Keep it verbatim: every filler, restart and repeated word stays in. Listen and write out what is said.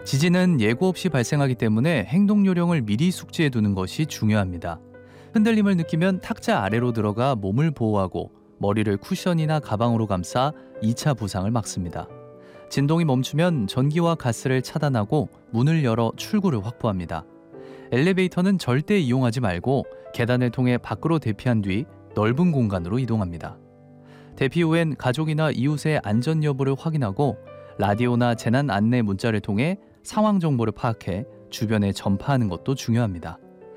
지진은 예고 없이 발생하기 때문에 행동 요령을 미리 숙지해 두는 것이 중요합니다. 흔들림을 느끼면 탁자 아래로 들어가 몸을 보호하고 머리를 쿠션이나 가방으로 감싸 이 차 부상을 막습니다. 진동이 멈추면 전기와 가스를 차단하고 문을 열어 출구를 확보합니다. 엘리베이터는 절대 이용하지 말고 계단을 통해 밖으로 대피한 뒤 넓은 공간으로 이동합니다. 대피 후엔 가족이나 이웃의 안전 여부를 확인하고 라디오나 재난 안내 문자를 통해 상황 정보를 파악해 주변에 전파하는 것도 중요합니다.